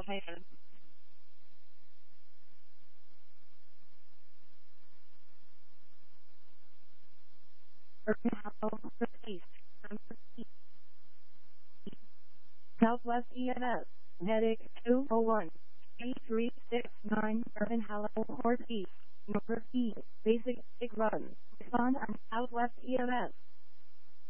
location. Urban Hollow, Northeast, Northeast. Southwest EMS, Medic 201, 8369, Urban Hollow, Northeast, Northeast, Basic Run, respond on Southwest EMS.